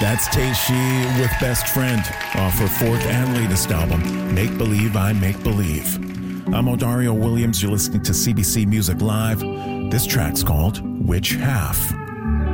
That's Teishi with Best Friend off her fourth and latest album, Make Believe I Make Believe. I'm Odario Williams. You're listening to CBC Music Live. This track's called Which Half?